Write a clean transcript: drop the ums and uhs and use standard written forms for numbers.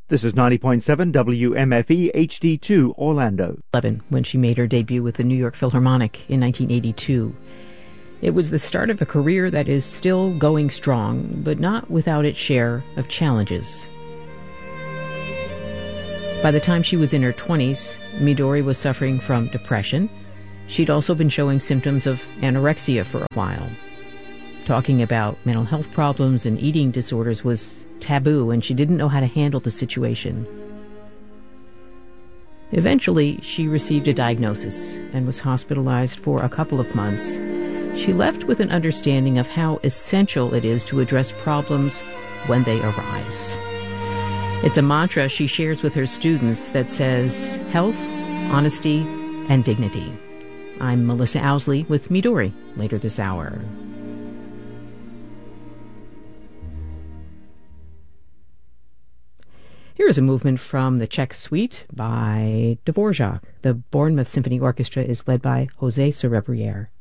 This is 90.7 WMFE HD2 Orlando. When she made her debut with the New York Philharmonic in 1982. It was the start of a career that is still going strong, but not without its share of challenges. By the time she was in her 20s, Midori was suffering from depression. She'd also been showing symptoms of anorexia for a while. Talking about mental health problems and eating disorders was taboo, and she didn't know how to handle the situation. Eventually, she received a diagnosis and was hospitalized for a couple of months. She left with an understanding of how essential it is to address problems when they arise. It's a mantra she shares with her students that says health, honesty, and dignity. I'm Melissa Owsley with Midori later this hour. Here is a movement from the Czech Suite by Dvorak. The Bournemouth Symphony Orchestra is led by José Cerebriere.